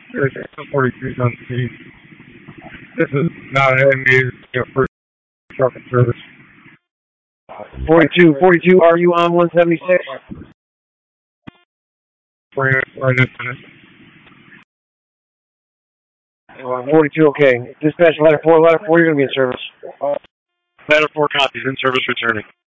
There's 42 on speed. This is not an first truck in service. 42, are you on 176? Right incident. 42, okay. Dispatch ladder 4, you're going to be in service. Ladder 4 copies, in service returning.